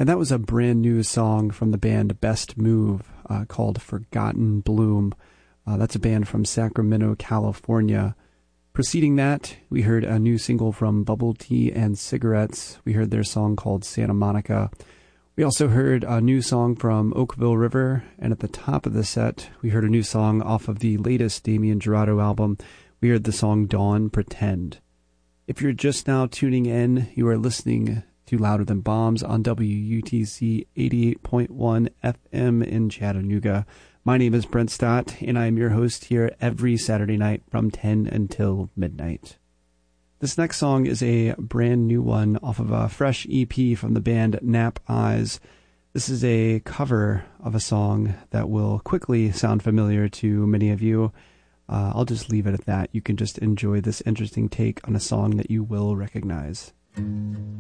And that was a brand new song from the band Best Move called Forgotten Bloom. That's a band from Sacramento, California. Preceding that, we heard a new single from Bubble Tea and Cigarettes. We heard their song called Santa Monica. We also heard a new song from Oakville River, and at the top of the set, we heard a new song off of the latest Damien Jurado album. We heard the song Dawn Pretend. If you're just now tuning in, you are listening to Louder Than Bombs on WUTC 88.1 FM in Chattanooga. My name is Brent Stott, and I am your host here every Saturday night from 10 until midnight. This next song is a brand new one off of a fresh EP from the band Nap Eyes. This is a cover of a song that will quickly sound familiar to many of you. I'll just leave it at that. You can just enjoy this interesting take on a song that you will recognize.